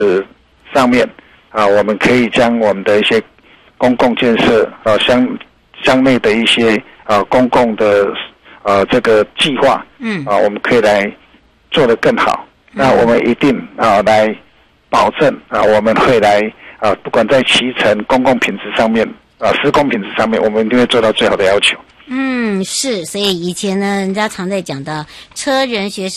上面我们可以将我们的一些公共建设乡内的一些公共的这个计划，我们可以来做得更好。那我们一定来保证我们会来不管在骑乘公共品质上面施工品质上面，我们一定会做到最好的要求。 是，所以以前呢，人家常在讲的车人学